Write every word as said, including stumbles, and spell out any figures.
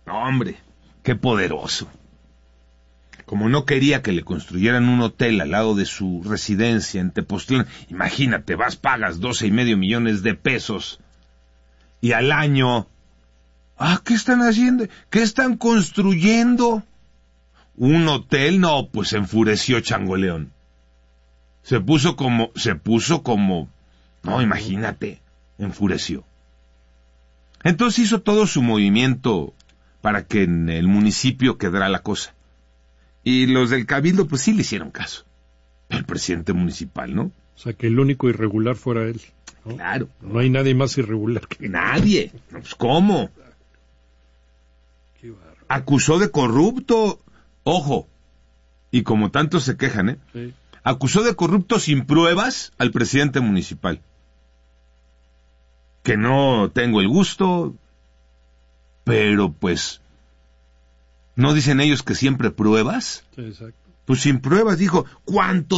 Hombre, qué poderoso. Como no quería que le construyeran un hotel al lado de su residencia en Tepoztlán, imagínate, vas, pagas doce y medio millones de pesos y al año, ah, ¿qué están haciendo? ¿Qué están construyendo? ¿Un hotel? No, pues se enfureció Changoleón. Se puso como, se puso como, no, imagínate, enfureció. Entonces hizo todo su movimiento para que en el municipio quedara la cosa. Y los del Cabildo, pues sí le hicieron caso. El presidente municipal, ¿no? O sea, que el único irregular fuera él, ¿no? Claro. No hay nadie más irregular que él. Nadie. Pues, ¿cómo? Qué bárbaro. Acusó de corrupto. Ojo. Y como tantos se quejan, ¿eh? Sí. Acusó de corrupto sin pruebas al presidente municipal. Que no tengo el gusto, pero pues, ¿no dicen ellos que siempre pruebas? Sí, exacto. Pues sin pruebas, dijo, ¿cuánto